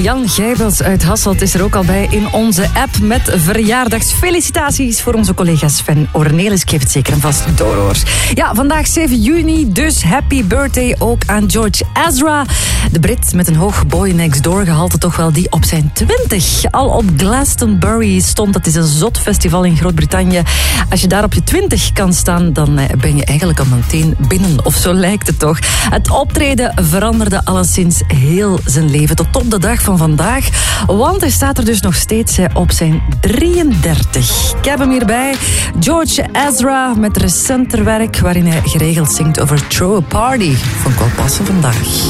Jan Gijbels uit Hasselt is er ook al bij in onze app met verjaardagsfelicitaties voor onze collega Sven Ornelis. Ik geef het zeker en vast door, hoor. Ja, vandaag 7 juni, dus happy birthday ook aan George Ezra. De Brit met een hoog Boy Next Door gehalte, toch wel die op zijn 20 al op Glastonbury stond. Dat is een zot festival in Groot-Brittannië. Als je daar op je 20 kan staan, dan ben je eigenlijk al meteen binnen. Of zo lijkt het toch. Het optreden veranderde alleszins heel zijn leven tot op de dag van vandaag. Want hij staat er dus nog steeds op zijn 33. Ik heb hem hierbij. George Ezra met recenter werk waarin hij geregeld zingt over Throw a Party. Vond ik wel passen vandaag.